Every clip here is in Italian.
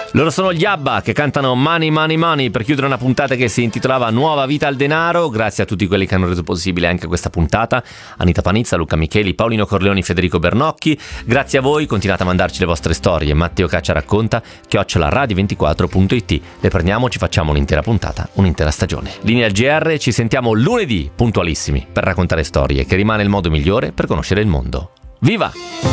Loro sono gli ABBA che cantano Money Money Money per chiudere una puntata che si intitolava Nuova vita al denaro. Grazie a tutti quelli che hanno reso possibile anche questa puntata: Anita Panizza, Luca Micheli, Paolino Corleoni, Federico Bernocchi. Grazie a voi, continuate a mandarci le vostre storie. Matteo Caccia racconta @radio24.it. Le prendiamo, ci facciamo un'intera puntata, un'intera stagione. Linea al GR, ci sentiamo lunedì puntualissimi per raccontare storie, che rimane il modo migliore per conoscere il mondo. Viva!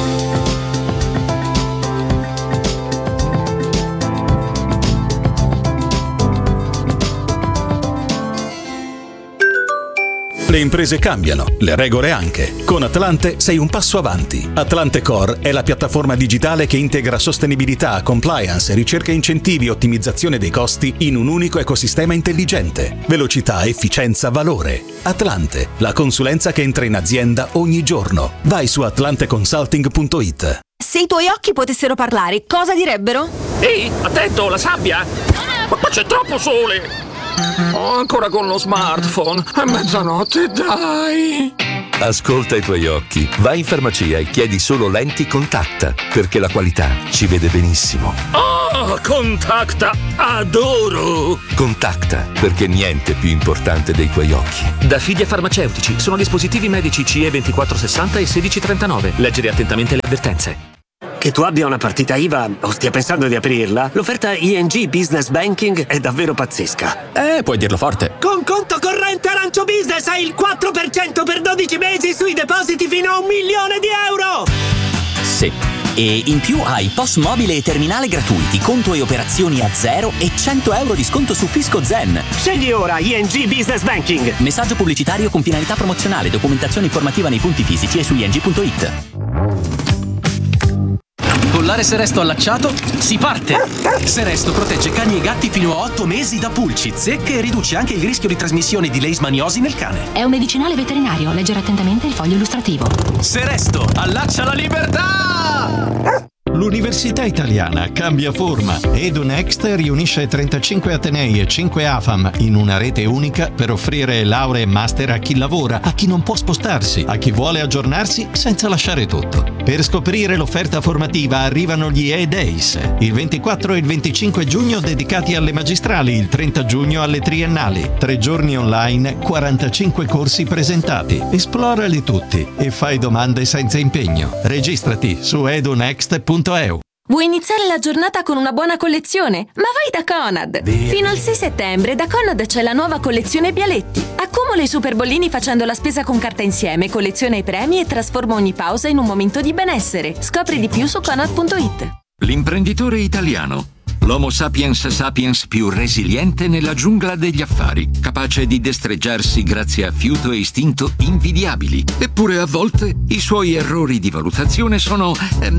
Le imprese cambiano, le regole anche. Con Atlante sei un passo avanti. Atlante Core è la piattaforma digitale che integra sostenibilità, compliance, ricerca incentivi e ottimizzazione dei costi in un unico ecosistema intelligente. Velocità, efficienza, valore. Atlante, la consulenza che entra in azienda ogni giorno. Vai su atlanteconsulting.it. Se i tuoi occhi potessero parlare, cosa direbbero? Ehi, attento, la sabbia! Ma c'è troppo sole! Oh, ancora con lo smartphone. È mezzanotte, dai! Ascolta i tuoi occhi. Vai in farmacia e chiedi solo lenti Contacta, perché la qualità ci vede benissimo. Oh, Contacta! Adoro! Contacta, perché niente è più importante dei tuoi occhi. Da Fidia Farmaceutici sono dispositivi medici CE 2460 e 1639. Leggere attentamente le avvertenze. Che tu abbia una partita IVA o stia pensando di aprirla, l'offerta ING Business Banking è davvero pazzesca. Puoi dirlo forte. Con conto corrente Arancio Business hai il 4% per 12 mesi sui depositi fino a €1 milione. Sì. E in più hai POS mobile e terminale gratuiti, conto e operazioni a zero e €100 di sconto su Fisco Zen. Scegli ora ING Business Banking. Messaggio pubblicitario con finalità promozionale, documentazione informativa nei punti fisici e su ing.it. Collare Seresto allacciato, si parte! Seresto protegge cani e gatti fino a 8 mesi da pulci, zecche e riduce anche il rischio di trasmissione di leishmaniosi nel cane. È un medicinale veterinario, leggere attentamente il foglio illustrativo. Seresto, allaccia la libertà! L'Università Italiana cambia forma. EduNext riunisce 35 atenei e 5 AFAM in una rete unica per offrire lauree e master a chi lavora, a chi non può spostarsi, a chi vuole aggiornarsi senza lasciare tutto. Per scoprire l'offerta formativa arrivano gli E-Days, il 24 e il 25 giugno dedicati alle magistrali, il 30 giugno alle triennali. 3 giorni online, 45 corsi presentati. Esplorali tutti e fai domande senza impegno. Registrati su edunext.eu. Vuoi iniziare la giornata con una buona collezione? Ma vai da Conad! Fino al 6 settembre da Conad c'è la nuova collezione Bialetti. Accumula i super bollini facendo la spesa con carta insieme, colleziona i premi e trasforma ogni pausa in un momento di benessere. Scopri di più su Conad.it. L'imprenditore italiano. L'Homo sapiens sapiens più resiliente nella giungla degli affari, capace di destreggiarsi grazie a fiuto e istinto invidiabili. Eppure a volte i suoi errori di valutazione sono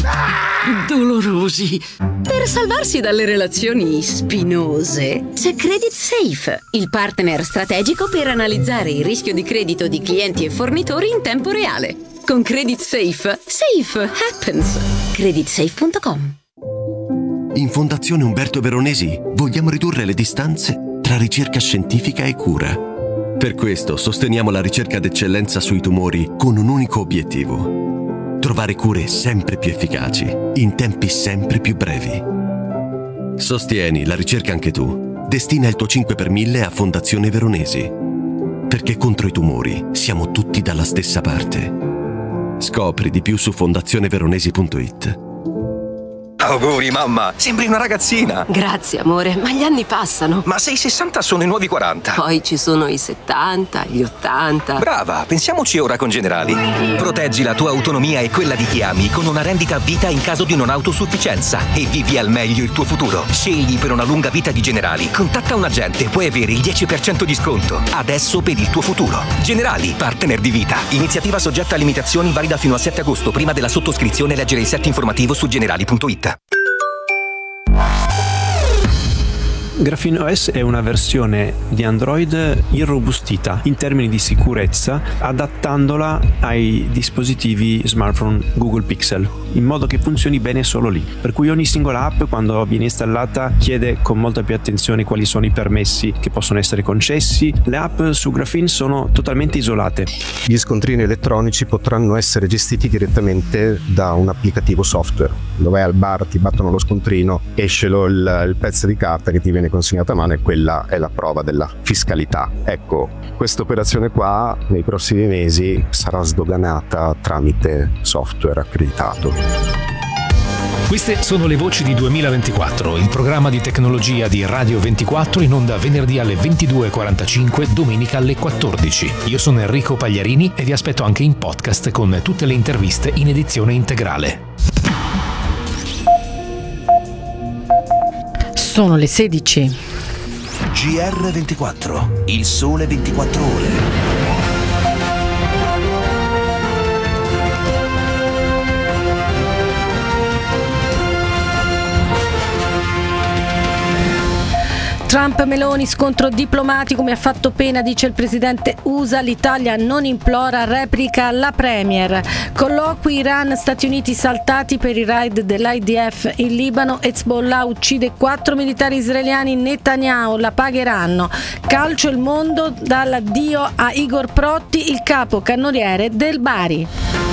dolorosi. Per salvarsi dalle relazioni spinose, c'è Credit Safe, il partner strategico per analizzare il rischio di credito di clienti e fornitori in tempo reale. Con Credit Safe, safe happens. Creditsafe.com. In Fondazione Umberto Veronesi vogliamo ridurre le distanze tra ricerca scientifica e cura. Per questo sosteniamo la ricerca d'eccellenza sui tumori con un unico obiettivo: trovare cure sempre più efficaci, in tempi sempre più brevi. Sostieni la ricerca anche tu. Destina il tuo 5 per 1000 a Fondazione Veronesi. Perché contro i tumori siamo tutti dalla stessa parte. Scopri di più su fondazioneveronesi.it. Auguri mamma, sembri una ragazzina. Grazie amore, ma gli anni passano. Ma se i 60 sono i nuovi 40. Poi ci sono i 70, gli 80. Brava, pensiamoci ora con Generali. Proteggi la tua autonomia e quella di chi ami con una rendita a vita in caso di non autosufficienza e vivi al meglio il tuo futuro. Scegli per una lunga vita di Generali. Contatta un agente, puoi avere il 10% di sconto. Adesso per il tuo futuro. Generali, partner di vita. Iniziativa soggetta a limitazioni, valida fino al 7 agosto. Prima della sottoscrizione leggere il set informativo su generali.it. Graphene OS è una versione di Android irrobustita in termini di sicurezza, adattandola ai dispositivi smartphone Google Pixel, in modo che funzioni bene solo lì. Per cui ogni singola app, quando viene installata, chiede con molta più attenzione quali sono i permessi che possono essere concessi. Le app su Graphene sono totalmente isolate. Gli scontrini elettronici potranno essere gestiti direttamente da un applicativo software. Dove al bar ti battono lo scontrino, esce il pezzo di carta che ti viene consegnato a mano e quella è la prova della fiscalità. Ecco, questa operazione qua nei prossimi mesi sarà sdoganata tramite software accreditato. Queste sono le voci di 2024, il programma di tecnologia di Radio 24 in onda venerdì alle 22:45, domenica alle 14. Io sono Enrico Pagliarini e vi aspetto anche in podcast con tutte le interviste in edizione integrale. Sono le 16. GR24, il sole 24 ore. Trump-Meloni, scontro diplomatico, mi ha fatto pena, dice il presidente USA, l'Italia non implora, replica la Premier. Colloqui Iran-Stati Uniti saltati per i raid dell'IDF in Libano, Hezbollah uccide 4 militari israeliani, Netanyahu la pagheranno. Calcio il mondo, dall'addio a Igor Protti, il capo cannoniere del Bari.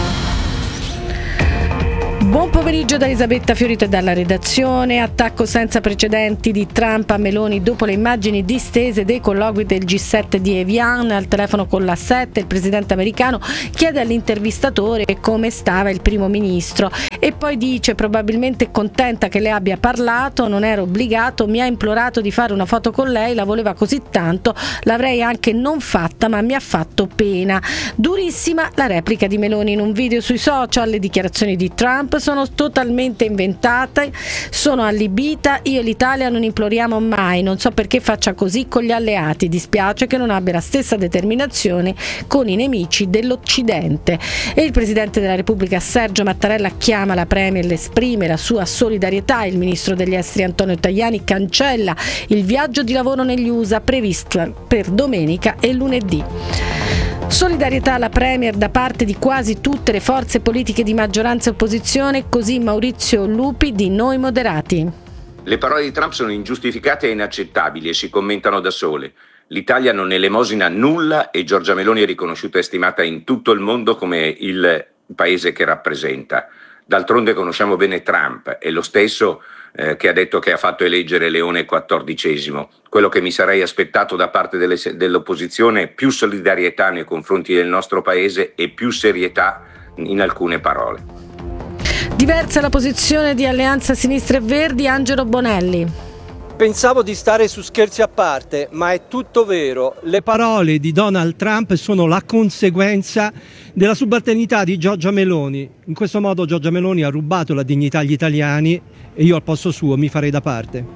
Buon pomeriggio da Elisabetta Fiorito e dalla redazione. Attacco senza precedenti di Trump a Meloni dopo le immagini distese dei colloqui del G7 di Evian. Al telefono con la 7 il presidente americano chiede all'intervistatore come stava il primo ministro e poi dice: probabilmente contenta che le abbia parlato, non ero obbligato, mi ha implorato di fare una foto con lei, la voleva così tanto, l'avrei anche non fatta, ma mi ha fatto pena. Durissima la replica di Meloni in un video sui social. Le dichiarazioni di Trump sono totalmente inventate, sono allibita, io e l'Italia non imploriamo mai, non so perché faccia così con gli alleati, dispiace che non abbia la stessa determinazione con i nemici dell'Occidente. E il Presidente della Repubblica Sergio Mattarella chiama la Premier, le esprime la sua solidarietà, il Ministro degli Esteri Antonio Tajani cancella il viaggio di lavoro negli USA previsto per domenica e lunedì. Solidarietà alla Premier da parte di quasi tutte le forze politiche di maggioranza e opposizione, così Maurizio Lupi di Noi Moderati. Le parole di Trump sono ingiustificate e inaccettabili e si commentano da sole. L'Italia non elemosina nulla e Giorgia Meloni è riconosciuta e stimata in tutto il mondo come il paese che rappresenta. D'altronde conosciamo bene Trump, è lo stesso che ha detto che ha fatto eleggere Leone XIV. Quello che mi sarei aspettato da parte dell'opposizione è più solidarietà nei confronti del nostro paese e più serietà in alcune parole. Diversa la posizione di Alleanza Sinistra e Verdi, Angelo Bonelli. Pensavo di stare su Scherzi a parte, ma è tutto vero. Le parole di Donald Trump sono la conseguenza della subalternità di Giorgia Meloni. In questo modo Giorgia Meloni ha rubato la dignità agli italiani e io al posto suo mi farei da parte.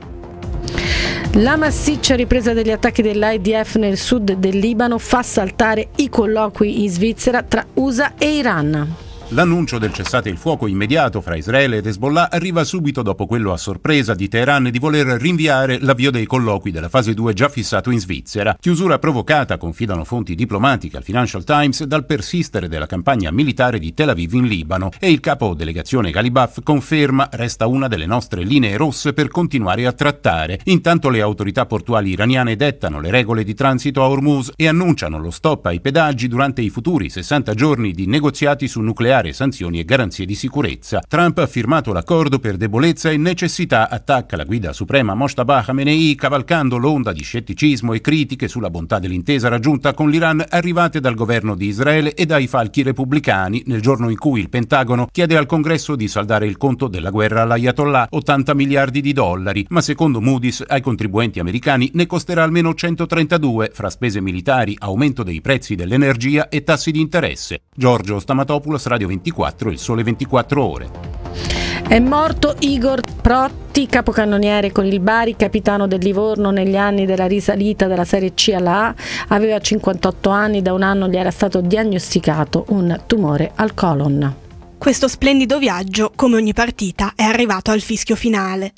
La massiccia ripresa degli attacchi dell'IDF nel sud del Libano fa saltare i colloqui in Svizzera tra USA e Iran. L'annuncio del cessate il fuoco immediato fra Israele ed Hezbollah arriva subito dopo quello a sorpresa di Teheran di voler rinviare l'avvio dei colloqui della fase 2 già fissato in Svizzera. Chiusura provocata, confidano fonti diplomatiche al Financial Times, dal persistere della campagna militare di Tel Aviv in Libano. E il capo delegazione Ghalibaf conferma: resta una delle nostre linee rosse per continuare a trattare. Intanto le autorità portuali iraniane dettano le regole di transito a Hormuz e annunciano lo stop ai pedaggi durante i futuri 60 giorni di negoziati su nucleare, sanzioni e garanzie di sicurezza. Trump ha firmato l'accordo per debolezza e necessità, attacca la guida suprema Mojtaba Khamenei, cavalcando l'onda di scetticismo e critiche sulla bontà dell'intesa raggiunta con l'Iran arrivate dal governo di Israele e dai falchi repubblicani, nel giorno in cui il Pentagono chiede al Congresso di saldare il conto della guerra all'Ayatollah, 80 miliardi di dollari, ma secondo Moody's ai contribuenti americani ne costerà almeno 132 fra spese militari, aumento dei prezzi dell'energia e tassi di interesse. Giorgio Stamatopoulos, Radio 24, il sole 24 ore. È morto Igor Protti, capocannoniere con il Bari, capitano del Livorno negli anni della risalita dalla Serie C alla A. Aveva 58 anni, da un anno gli era stato diagnosticato un tumore al colon. Questo splendido viaggio, come ogni partita, è arrivato al fischio finale.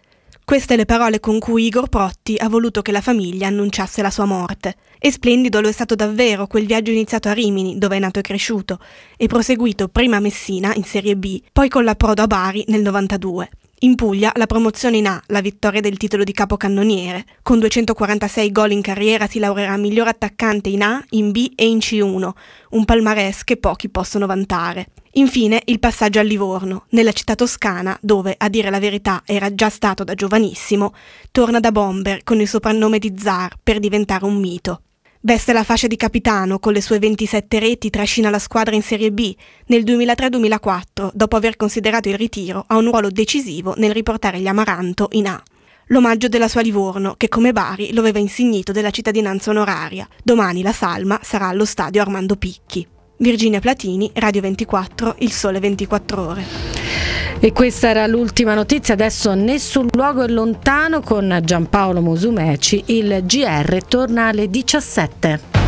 Queste le parole con cui Igor Protti ha voluto che la famiglia annunciasse la sua morte. E splendido lo è stato davvero quel viaggio iniziato a Rimini, dove è nato e cresciuto, e proseguito prima a Messina in Serie B, poi con l'approdo a Bari nel 92. In Puglia la promozione in A, la vittoria del titolo di capocannoniere. Con 246 gol in carriera si laureerà miglior attaccante in A, in B e in C1, un palmarès che pochi possono vantare. Infine il passaggio al Livorno, nella città toscana dove, a dire la verità, era già stato da giovanissimo, torna da bomber con il soprannome di Zar per diventare un mito. Veste la fascia di capitano, con le sue 27 reti trascina la squadra in Serie B. Nel 2003-2004, dopo aver considerato il ritiro, ha un ruolo decisivo nel riportare gli Amaranto in A. L'omaggio della sua Livorno, che come Bari lo aveva insignito della cittadinanza onoraria. Domani la salma sarà allo stadio Armando Picchi. Virginia Platini, Radio 24, Il Sole 24 Ore. E questa era l'ultima notizia. Adesso Nessun luogo è lontano con Giampaolo Musumeci. Il GR torna alle 17.